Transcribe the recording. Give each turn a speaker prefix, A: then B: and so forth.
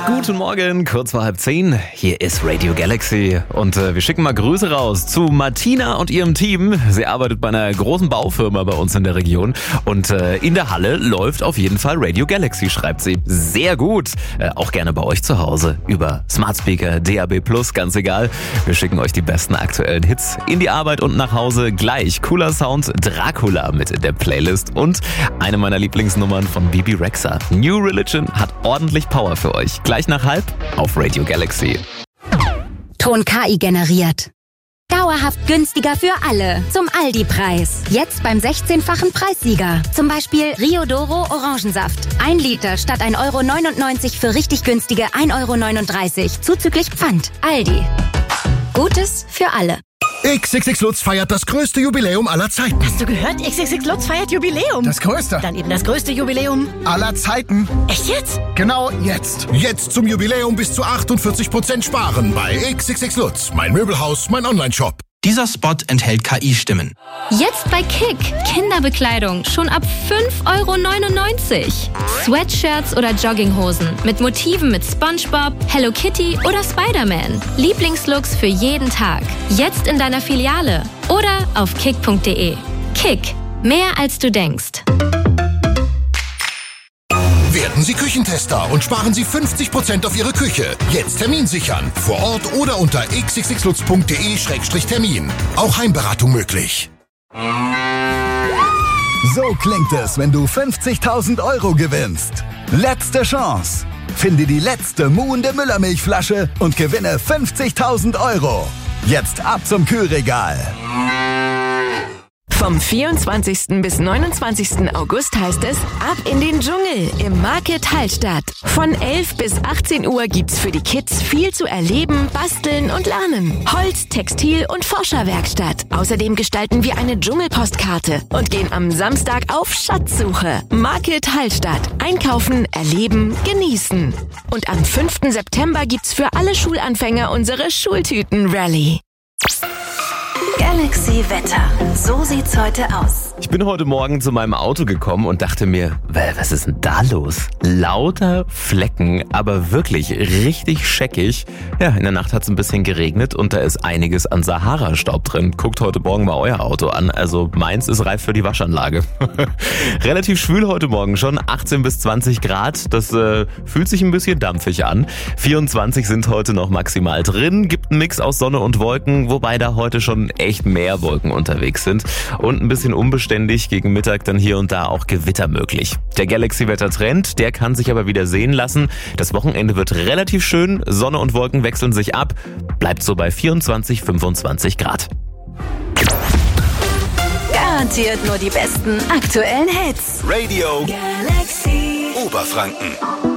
A: Guten Morgen, kurz vor 9:30. Hier ist Radio Galaxy und wir schicken mal Grüße raus zu Martina und ihrem Team. Sie arbeitet bei einer großen Baufirma bei uns in der Region und in der Halle läuft auf jeden Fall Radio Galaxy, schreibt sie. Sehr gut. Auch gerne bei euch zu Hause über Smart Speaker, DAB+, ganz egal. Wir schicken euch die besten aktuellen Hits in die Arbeit und nach Hause. Gleich cooler Sound, Dracula mit in der Playlist und eine meiner Lieblingsnummern von Bibi Rexha. New Religion hat ordentlich Power für euch. Gleich nach 9:30 auf Radio Galaxy.
B: Ton KI generiert. Dauerhaft günstiger für alle. Zum Aldi-Preis. Jetzt beim 16-fachen Preissieger. Zum Beispiel Rio Doro Orangensaft. 1 Liter statt 1,99 € für richtig günstige 1,39 € zuzüglich Pfand. Aldi. Gutes für alle.
C: XXX Lutz feiert das größte Jubiläum aller Zeiten.
D: Hast du gehört? XXX Lutz feiert Jubiläum.
C: Das größte.
D: Dann eben das größte Jubiläum
C: aller Zeiten.
D: Echt jetzt?
C: Genau jetzt. Jetzt zum Jubiläum bis zu 48% sparen bei XXX Lutz. Mein Möbelhaus, mein Onlineshop.
E: Dieser Spot enthält KI-Stimmen.
F: Jetzt bei Kick. Kinderbekleidung schon ab 5,99 €. Sweatshirts oder Jogginghosen mit Motiven mit SpongeBob, Hello Kitty oder Spider-Man. Lieblingslooks für jeden Tag. Jetzt in deiner Filiale oder auf kick.de. Kick. Mehr als du denkst.
C: Werden Sie Küchentester und sparen Sie 50% auf Ihre Küche. Jetzt Termin sichern. Vor Ort oder unter xxxlutz.de/termin. Auch Heimberatung möglich.
G: So klingt es, wenn du 50.000 € gewinnst. Letzte Chance. Finde die letzte muhende Müllermilchflasche und gewinne 50.000 €. Jetzt ab zum Kühlregal.
H: Vom 24. bis 29. August heißt es ab in den Dschungel im Market Hallstatt. Von 11 bis 18 Uhr gibt's für die Kids viel zu erleben, basteln und lernen. Holz-, Textil- und Forscherwerkstatt. Außerdem gestalten wir eine Dschungelpostkarte und gehen am Samstag auf Schatzsuche. Market Hallstatt. Einkaufen, erleben, genießen. Und am 5. September gibt's für alle Schulanfänger unsere Schultüten-Rallye.
B: Galaxy Wetter. So sieht's heute aus.
A: Ich bin heute Morgen zu meinem Auto gekommen und dachte mir, was ist denn da los? Lauter Flecken, aber wirklich richtig scheckig. Ja, in der Nacht hat es ein bisschen geregnet und da ist einiges an Sahara-Staub drin. Guckt heute Morgen mal euer Auto an. Also meins ist reif für die Waschanlage. Relativ schwül heute Morgen schon, 18 bis 20 Grad. Das fühlt sich ein bisschen dampfig an. 24 sind heute noch maximal drin. Gibt einen Mix aus Sonne und Wolken, wobei da heute schon echt mehr Wolken unterwegs sind. Und ein bisschen unbeständig, gegen Mittag dann hier und da auch Gewitter möglich. Der Galaxy-Wetter-Trend, der kann sich aber wieder sehen lassen. Das Wochenende wird relativ schön, Sonne und Wolken wechseln sich ab. Bleibt so bei 24, 25 Grad.
B: Garantiert nur die besten aktuellen Hits.
C: Radio
B: Galaxy
C: Oberfranken.